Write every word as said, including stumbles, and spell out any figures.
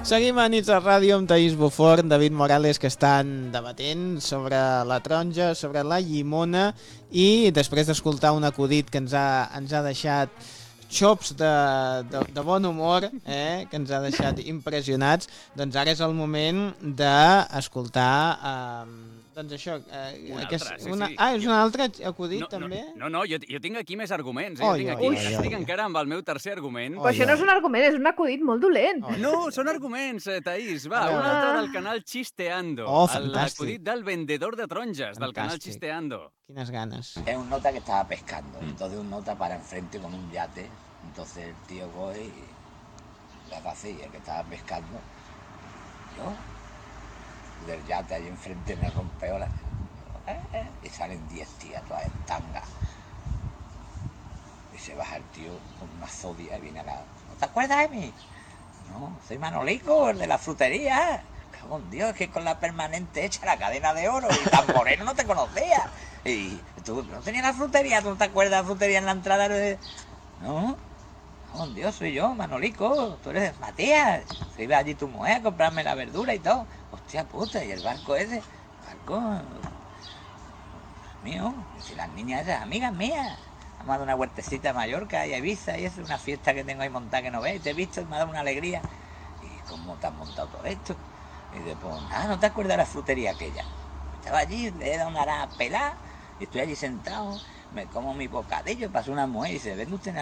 Seguim a Nits a Ràdio amb Taís Buforn, David Morales, que estan debatent sobre la taronja, sobre la llimona, i després d'escoltar un acudit que ens ha, ens ha deixat xops de, de, de bon humor, eh, que ens ha deixat impressionats, doncs ara és el moment d'escoltar... Eh, doncs això... Eh, un que altre, és sí, una, sí. ah, és un altre acudit, no, també? No, no, no jo, jo tinc aquí més arguments. Eh? Oi, jo tinc aquí, oi, oi, estic oi. encara amb el meu tercer argument. Però això no és un argument, és un acudit molt dolent. Oi. No, són arguments, eh, Taís. Va, A un veure. altre del canal Chisteando. Oh, el- fantàstic. L'acudit del vendedor de taronges, del canal Fantàstic. Chisteando. Quines ganes. Es un nota que estaba pescando, entonces un nota para enfrente con un yate, entonces el tío coge y la hace así, el que estaba pescando, yo, del yate allí enfrente me rompeo la... eh, eh, y salen diez tías todas en tanga. Y se baja el tío con una zodia y viene a la... ¿No te acuerdas de mí? No, soy Manolico, el de la frutería. Cago en Dios, es que con la permanente hecha la cadena de oro y tan moreno no te conocía. Y tú no tenías la frutería, ¿tú no te acuerdas de la frutería en la entrada de...? No, cago en Dios, soy yo, Manolico, tú eres Matías. Se iba allí tu mujer a comprarme la verdura y todo. Hostia puta, y el barco ese, barco mío, si las niñas esas, amigas mías. Vamos a dar una huertecita a Mallorca y a Ibiza y es una fiesta que tengo ahí montada que no ves, te he visto y me ha dado una alegría. ¿Y cómo te has montado todo esto? Y después, ah, ¿no te acuerdas de la frutería aquella? Estaba allí, le he dado una pelada y estoy allí sentado, me como mi bocadillo, pasó una mujer y dice, ¿vende usted